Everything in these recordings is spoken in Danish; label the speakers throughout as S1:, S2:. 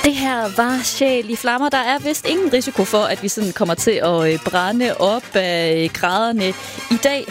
S1: Det her var Sjæl i Flammer. Der er vist ingen risiko for, at vi sådan kommer til at brænde op af graderne i dag.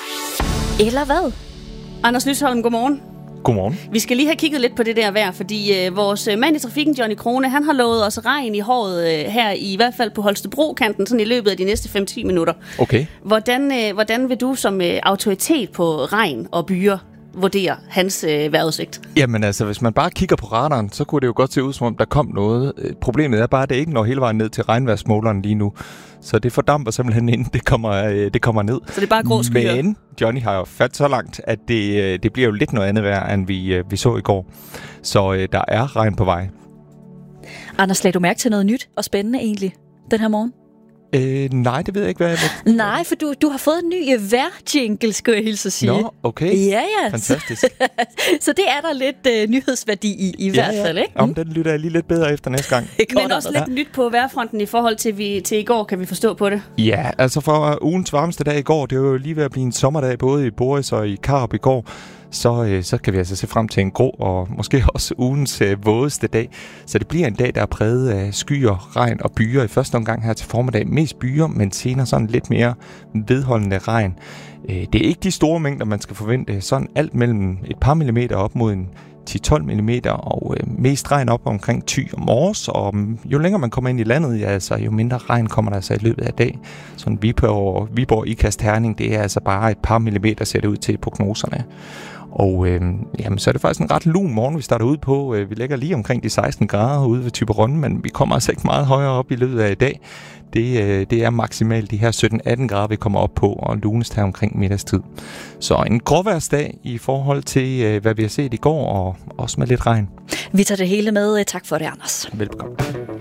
S1: Eller hvad?
S2: Anders Lysholm, godmorgen.
S3: Godmorgen.
S2: Vi skal lige have kigget lidt på det der vejr, fordi vores mand i trafikken, Johnny Krone, han har lovet os regn i håret her, i hvert fald på Holstebro-kanten, sådan i løbet af de næste 5-10 minutter.
S3: Okay.
S2: Hvordan vil du som autoritet på regn og byer vurdere hans vejrudsigt?
S3: Jamen altså, hvis man bare kigger på radaren, så kunne det jo godt se ud, som om der kom noget. Problemet er bare, at det ikke når hele vejen ned til regnvejrsmåleren lige nu. Så det fordamper simpelthen, inden det kommer ned.
S2: Så det er bare grå skyer?
S3: Men Johnny har jo fat så langt, at det bliver jo lidt noget andet vejr, end vi så i går. Så der er regn på vej.
S1: Anders, lagde du mærke til noget nyt og spændende egentlig den her morgen?
S3: Nej, det ved jeg ikke, hvad jeg vil.
S1: Nej, for du har fået en ny vejrjingle, skulle jeg hilse at sige.
S3: Nå, okay.
S1: Ja.
S3: Fantastisk.
S1: Så det er der lidt nyhedsværdi i hvert fald, ikke?
S3: Om den lytter jeg lige lidt bedre efter næste gang.
S2: Men også lidt nyt på vejrfronten i forhold til i går, kan vi forstå på det?
S3: Ja, altså for ugens varmeste dag i går, det var jo lige ved at blive en sommerdag, både i Boris og i Karup i går. Så kan vi altså se frem til en grå og måske også ugens vådeste dag. Så det bliver en dag, der er præget af skyer, regn og byer i første omgang her til formiddag. Mest byer, men senere sådan lidt mere vedholdende regn. Det er ikke de store mængder, man skal forvente. Sådan alt mellem et par millimeter op mod en 10-12 millimeter, og mest regn op omkring Thy og Mors, og jo længere man kommer ind i landet, jo mindre regn kommer der altså i løbet af dag. Sådan Viborg, Ikast, Herning, det er altså bare et par millimeter, ser det ud til prognoserne. Og så er det faktisk en ret lun morgen, vi starter ud på. Vi ligger lige omkring de 16 grader ude ved Thyborøn, men vi kommer altså ikke meget højere op i løbet af i dag. Det er maksimalt de her 17-18 grader, vi kommer op på, og lunest her omkring middagstid. Så en gråværsdag i forhold til, hvad vi har set i går, og også med lidt regn.
S1: Vi tager det hele med. Tak for det, Anders.
S3: Velbekomme.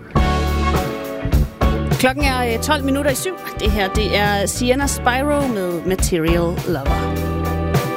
S2: Klokken er 12 minutter i 7. Det her, det er Sienna Spyro med Material Lover.